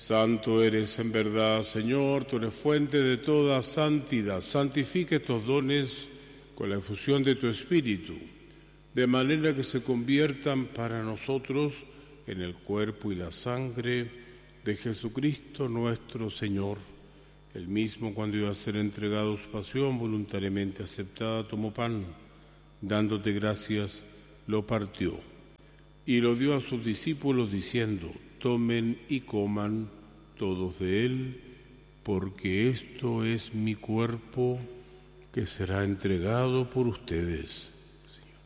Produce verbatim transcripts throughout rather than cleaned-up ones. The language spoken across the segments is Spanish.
Santo eres en verdad, Señor, tú eres fuente de toda santidad. Santifica estos dones con la efusión de tu Espíritu, de manera que se conviertan para nosotros en el cuerpo y la sangre de Jesucristo nuestro Señor. El mismo, cuando iba a ser entregado su pasión voluntariamente aceptada, tomó pan, dándote gracias, lo partió y lo dio a sus discípulos diciendo: tomen y coman todos de él, porque esto es mi cuerpo que será entregado por ustedes. Señor mío.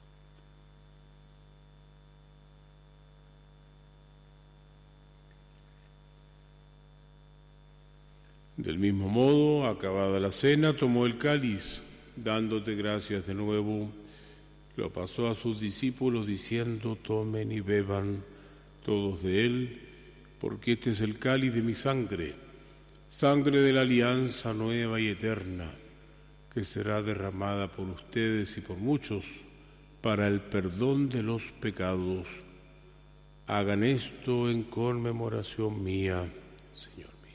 Del mismo modo, acabada la cena, tomó el cáliz, dándote gracias de nuevo, lo pasó a sus discípulos diciendo: tomen y beban todos de él, porque este es el cáliz de mi sangre, sangre de la alianza nueva y eterna, que será derramada por ustedes y por muchos para el perdón de los pecados. Hagan esto en conmemoración mía, Señor mío.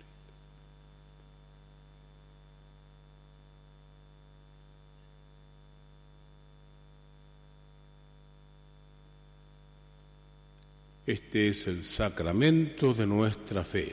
Este es el sacramento de nuestra fe.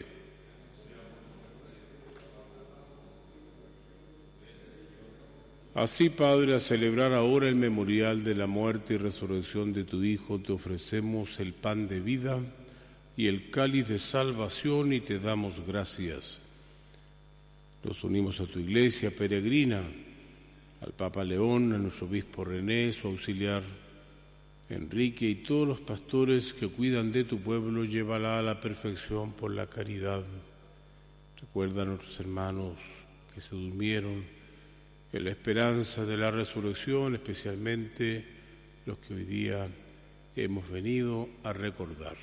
Así, Padre, a celebrar ahora el memorial de la muerte y resurrección de tu Hijo, te ofrecemos el pan de vida y el cáliz de salvación y te damos gracias. Nos unimos a tu Iglesia peregrina, al Papa León, a nuestro obispo René, su auxiliar Enrique y todos los pastores que cuidan de tu pueblo. Llévala a la perfección por la caridad. Recuerda a nuestros hermanos que se durmieron en la esperanza de la resurrección, especialmente los que hoy día hemos venido a recordar.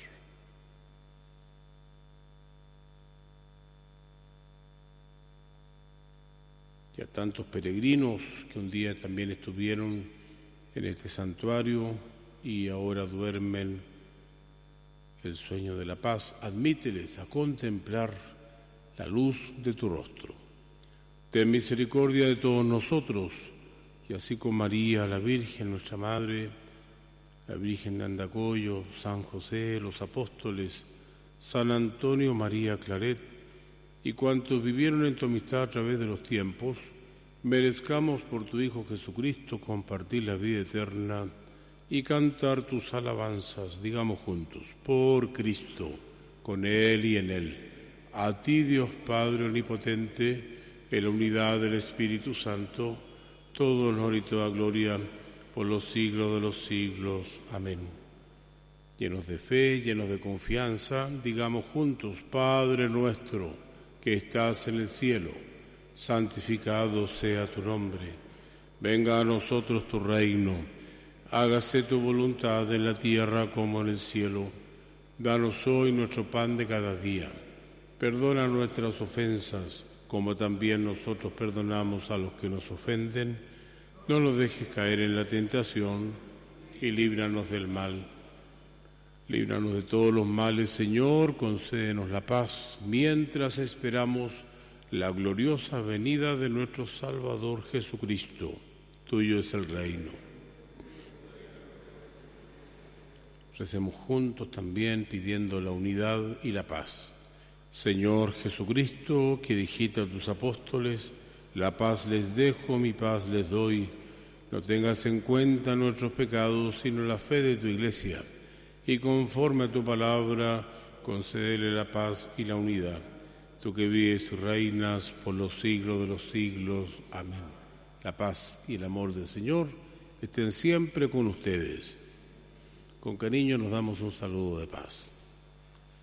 Y a tantos peregrinos que un día también estuvieron en este santuario y ahora duermen el sueño de la paz, admíteles a contemplar la luz de tu rostro. Ten misericordia de todos nosotros, y así con María, la Virgen, nuestra Madre, la Virgen de Andacollo, San José, los apóstoles, San Antonio María Claret, y cuantos vivieron en tu amistad a través de los tiempos, merezcamos por tu Hijo Jesucristo compartir la vida eterna y cantar tus alabanzas. Digamos juntos: por Cristo, con Él y en Él, a ti, Dios Padre omnipotente, en la unidad del Espíritu Santo, todo honor y toda gloria por los siglos de los siglos. Amén. Llenos de fe, llenos de confianza, digamos juntos: Padre nuestro, que estás en el cielo, santificado sea tu nombre. Venga a nosotros tu reino. Hágase tu voluntad en la tierra como en el cielo. Danos hoy nuestro pan de cada día. Perdona nuestras ofensas, como también nosotros perdonamos a los que nos ofenden. No nos dejes caer en la tentación y líbranos del mal. Líbranos de todos los males, Señor, concédenos la paz, mientras esperamos la gloriosa venida de nuestro Salvador Jesucristo. Tuyo es el reino. Recemos juntos también pidiendo la unidad y la paz. Señor Jesucristo, que dijiste a tus apóstoles: la paz les dejo, mi paz les doy. No tengas en cuenta nuestros pecados, sino la fe de tu Iglesia, y conforme a tu palabra, concédele la paz y la unidad. Tú que vives y reinas por los siglos de los siglos. Amén. La paz y el amor del Señor estén siempre con ustedes. Con cariño nos damos un saludo de paz.